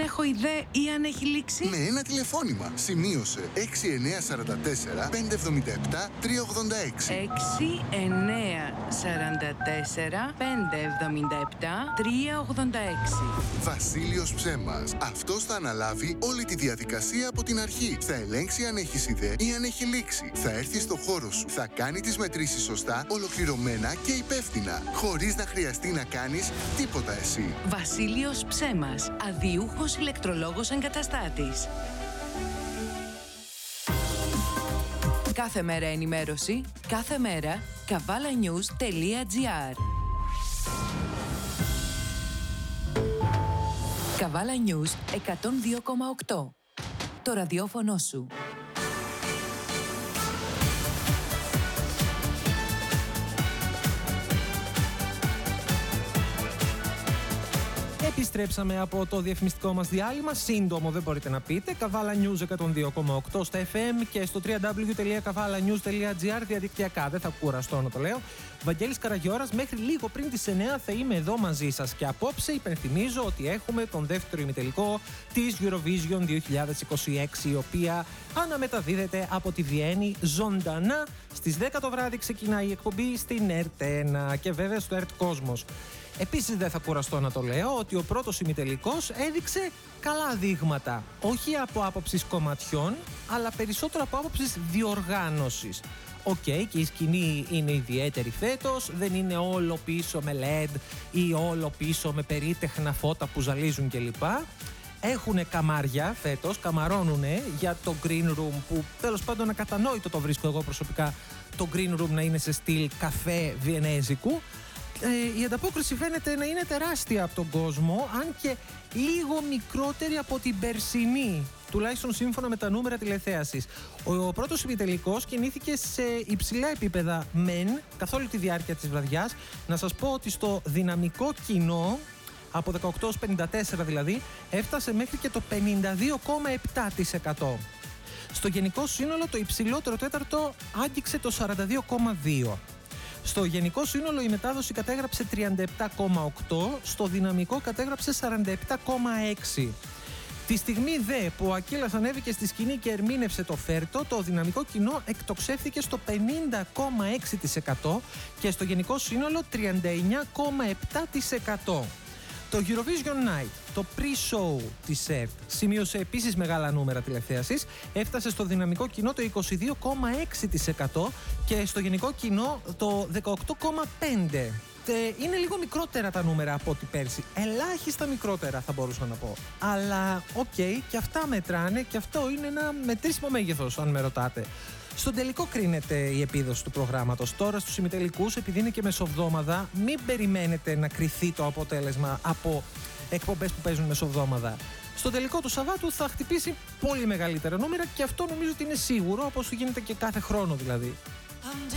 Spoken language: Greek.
έχω ιδέα ή αν έχει λήξει. Με ένα τηλεφώνημα. Σημείωσε 6944 577 386. 6944 577 386. Βασίλειος Ψέμας. Αυτός θα αναλάβει όλη τη διαδικασία από την αρχή. Θα ελέγξει αν έχεις ιδέα ή αν έχει λήξει. Θα έρθει στο χώρο σου. Θα κάνει τις μετρήσεις σωστά, ολοκληρωμένα και υπεύθυνα. Χωρίς να χρειαστεί να κάνεις τίποτα εσύ. Βασίλειος Ψέμας. Αδιούχος ηλεκτρολόγος εγκαταστάτης. Κάθε μέρα ενημέρωση, κάθε μέρα kavalanews.gr. Καβάλα News 102,8. Το ραδιόφωνο σου. Επιστρέψαμε από το διαφημιστικό μας διάλειμμα. Σύντομο δεν μπορείτε να πείτε. Καβάλα News 102,8 στα FM και στο www.kavalanews.gr διαδικτυακά. Δεν θα κουραστώ να το λέω. Βαγγέλης Καραγιώρας, μέχρι λίγο πριν τις 9 θα είμαι εδώ μαζί σας. Και απόψε υπενθυμίζω ότι έχουμε τον δεύτερο ημιτελικό της Eurovision 2026, η οποία αναμεταδίδεται από τη Βιέννη ζωντανά. Στις 10 το βράδυ ξεκινάει η εκπομπή στην ΕΡΤ1 και βέβαια στο ΕΡΤ Κόσμος. Επίσης δεν θα κουραστώ να το λέω ότι ο πρώτος ημιτελικός έδειξε καλά δείγματα. Όχι από άποψης κομματιών, αλλά περισσότερο από άποψης διοργάνωσης. Και η σκηνή είναι ιδιαίτερη φέτος, δεν είναι όλο πίσω με LED ή όλο πίσω με περίτεχνα φώτα που ζαλίζουν κλπ. Έχουνε καμάρια φέτος, καμαρώνουνε για το green room, που τέλος πάντων ακατανόητο το βρίσκω εγώ προσωπικά, το green room να είναι σε στυλ καφέ βιενέζικου. Η ανταπόκριση φαίνεται να είναι τεράστια από τον κόσμο, αν και λίγο μικρότερη από την περσινή, τουλάχιστον σύμφωνα με τα νούμερα τηλεθέασης. Ο πρώτος ημιτελικός κινήθηκε σε υψηλά επίπεδα μεν καθ' όλη τη διάρκεια της βραδιάς. Να σας πω ότι στο δυναμικό κοινό, από 18 ως 54 δηλαδή, έφτασε μέχρι και το 52,7%. Στο γενικό σύνολο το υψηλότερο τέταρτο άγγιξε το 42,2%. Στο γενικό σύνολο η μετάδοση κατέγραψε 37,8, στο δυναμικό κατέγραψε 47,6. Τη στιγμή δε που ο Ακύλας ανέβηκε στη σκηνή και ερμήνευσε το φέρτο, το δυναμικό κοινό εκτοξεύθηκε στο 50,6% και στο γενικό σύνολο 39,7%. Το Eurovision Night, το pre-show της ΕΡΤ, σημείωσε επίσης μεγάλα νούμερα τηλεθέασης. Έφτασε στο δυναμικό κοινό το 22,6% και στο γενικό κοινό το 18,5%. Είναι λίγο μικρότερα τα νούμερα από ό,τι πέρσι. Ελάχιστα μικρότερα θα μπορούσα να πω. Αλλά και αυτά μετράνε και αυτό είναι ένα μετρήσιμο μέγεθος, αν με ρωτάτε. Στον τελικό κρίνεται η επίδοση του προγράμματος. Τώρα στους ημιτελικούς, επειδή είναι και μεσοβδόμαδα, μην περιμένετε να κριθεί το αποτέλεσμα από εκπομπές που παίζουν μεσοβδόμαδα. Στο τελικό του Σαββάτου θα χτυπήσει πολύ μεγαλύτερα νούμερα και αυτό νομίζω ότι είναι σίγουρο, όπως γίνεται και κάθε χρόνο δηλαδή.